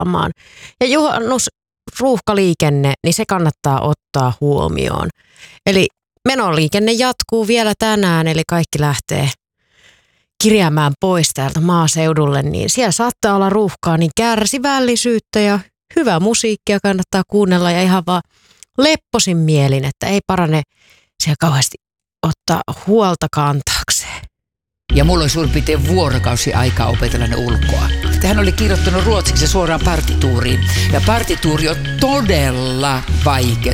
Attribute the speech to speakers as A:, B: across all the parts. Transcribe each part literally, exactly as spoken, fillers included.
A: ruuhkaamaan. Ja juhannus ruuhkaliikenne, niin se kannattaa ottaa huomioon. Eli menoliikenne jatkuu vielä tänään, eli kaikki lähtee kirjaamaan pois täältä maaseudulle, niin siellä saattaa olla ruuhkaa, niin kärsivällisyyttä ja hyvää musiikkia kannattaa kuunnella ja ihan vaan lepposin mielin, että ei parane siellä kauheasti ottaa huolta kantaakseen.
B: Ja mulla oli suurin piirtein vuorokausi aikaa opetella ne ulkoa. Hän oli kirjoittanut ruotsiksi suoraan partituuriin. Ja partituuri on todella vaikea.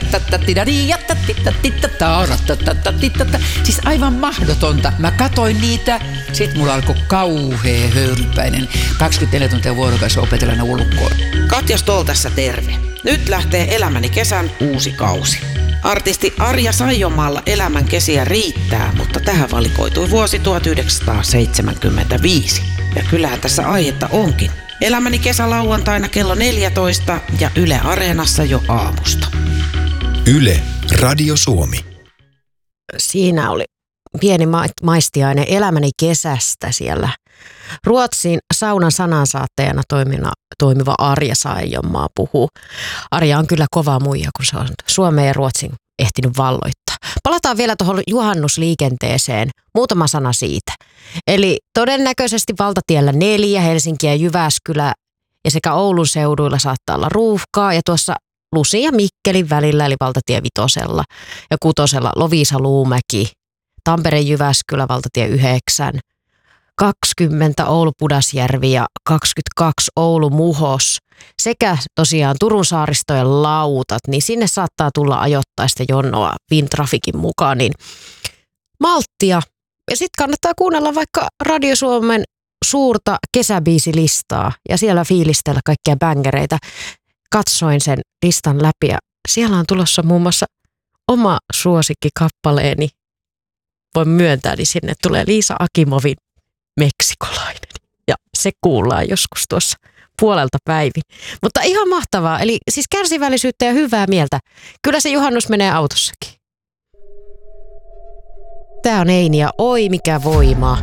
B: Siis aivan mahdotonta. Mä katoin niitä, sit mulla alkoi kauhea höyrypäinen. kaksikymmentäneljä tuntia vuorokausi opetella ne ulkoa.
C: Katja Stoll tässä terve. Nyt lähtee Elämäni kesän uusi kausi. Artisti Arja Saijonmaalla elämän kesiä riittää, mutta tähän valikoitui vuosi tuhatyhdeksänsataaseitsemänkymmentäviisi. Ja kyllähän tässä aihetta onkin. Elämäni kesä lauantaina kello neljätoista ja Yle Areenassa jo aamusta.
D: Yle Radio Suomi.
A: Siinä oli pieni ma- maistiainen Elämäni kesästä siellä. Ruotsin saunan sanansaattajana toimina, toimiva Arja Saijonmaa puhuu. Arja on kyllä kova muija, kun se on Suomen ja Ruotsin ehtinyt valloittaa. Palataan vielä tuohon juhannusliikenteeseen. Muutama sana siitä. Eli todennäköisesti valtatiellä neljä, Helsinki ja Jyväskylä ja sekä Oulun seuduilla saattaa olla ruuhkaa. Ja tuossa Lusin ja Mikkelin välillä, eli valtatie vitosella ja kutosella Loviisa-Luumäki, Tampere-Jyväskylä, valtatie yhdeksän. kaksikymmentä Oulu-Pudasjärvi ja kaksikymmentäkaksi Oulu-Muhos sekä tosiaan Turun saaristojen lautat, niin sinne saattaa tulla ajoittaista jonoa Fintrafikin mukaan, niin malttia. Ja sitten kannattaa kuunnella vaikka Radio Suomen suurta kesäbiisilistaa ja siellä fiilistellä kaikkia bängereitä. Katsoin sen listan läpi ja siellä on tulossa muun muassa oma suosikkikappaleeni. Voin myöntää, niin sinne tulee Liisa Akimovin Meksikolainen. Ja se kuullaan joskus tuossa puolelta päivin. Mutta ihan mahtavaa. Eli siis kärsivällisyyttä ja hyvää mieltä. Kyllä se juhannus menee autossakin. Tää on Eini ja oi mikä voima.